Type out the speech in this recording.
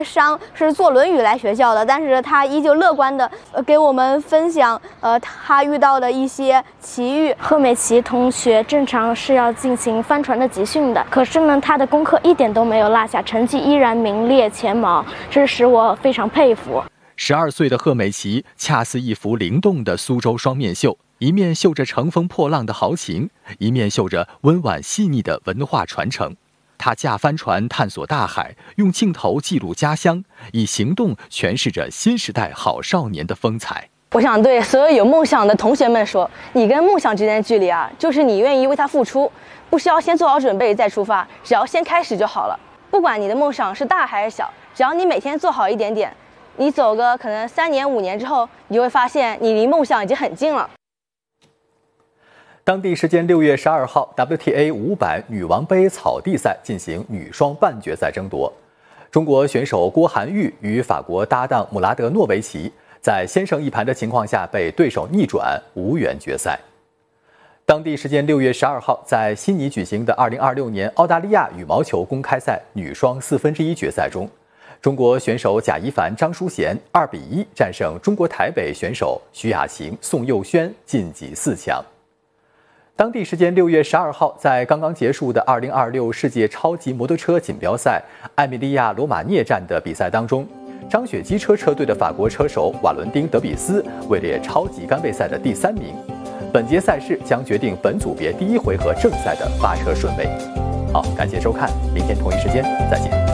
伤是坐轮椅来学校的，但是他依旧乐观的给我们分享他遇到的一些奇遇。 贺美琪同学正常是要进行帆船的集训的，可是呢，他的功课一点都没有落下，成绩依然名列前茅，这使我非常佩服。 12岁的贺美琪恰似一幅灵动的苏州双面绣，一面绣着乘风破浪的豪情，一面绣着温婉细腻的文化传承。他驾帆船探索大海，用镜头记录家乡，以行动诠释着新时代好少年的风采。 我想对所有有梦想的同学们说，你跟梦想之间的距离啊，就是你愿意为它付出，不需要先做好准备再出发，只要先开始就好了。不管你的梦想是大还是小，只要你每天做好一点点，你走个可能3年5年之后，你就会发现你离梦想已经很近了。 当地时间6月12号 ，WTA 500女王杯草地赛进行女双半决赛争夺。中国选手郭涵玉与法国搭档姆拉德诺维奇在先胜一盘的情况下被对手逆转，无缘决赛。当地时间6月12号，在悉尼举行的2026年澳大利亚羽毛球公开赛女双1/4决赛中，中国选手贾一凡、张淑娴2-1战胜中国台北选手徐雅晴、宋佑轩，晋级4强。当地时间6月12号，在刚刚结束的2026世界超级摩托车锦标赛艾米利亚罗马涅站的比赛当中，张雪机车车队的法国车手瓦伦丁·德比斯位列超级杆位赛的第3名。本届赛事将决定本组别第1回合正赛的发车顺位。好，感谢收看，明天同一时间再见。